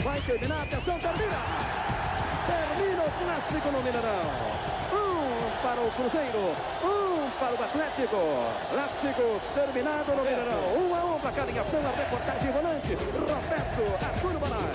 Vai terminar, atenção, termina! Termina o clássico no Mineirão. Para o Cruzeiro, para o Atlético. Clássico terminado no Mineirão. 1 a 1 para cada ligação, a reportagem volante. Roberto Arturo Bonatti.